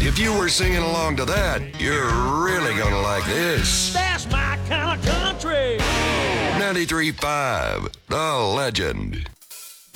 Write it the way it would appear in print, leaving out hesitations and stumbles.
If you were singing along to that, you're really gonna like this. That's my kind of country. 93.5, The Legend.